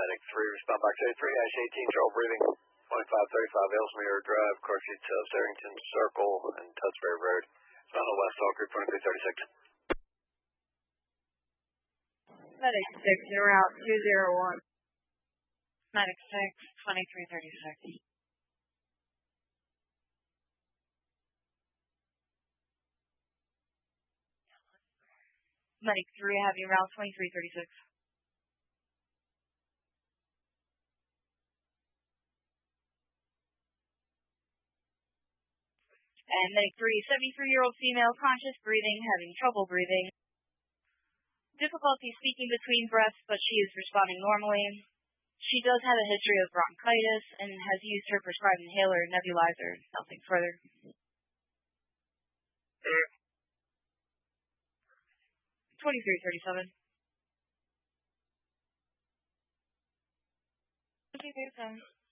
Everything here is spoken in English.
Medic 3, respond back to 3-18, trouble breathing, 2535 Ellesmere Drive, Corkscrew to Sarrington Circle, and Tudsbury Road. Final West Hall Group 2336. Medic 6, you're out 201. Medic 6, 2336. Medic 3, have you route 2336. And Medic 3, 73-year-old female, conscious breathing, having trouble breathing. Difficulty speaking between breaths, but she is responding normally. She does have a history of bronchitis and has used her prescribed inhaler and nebulizer. Nothing further. 2337. Okay,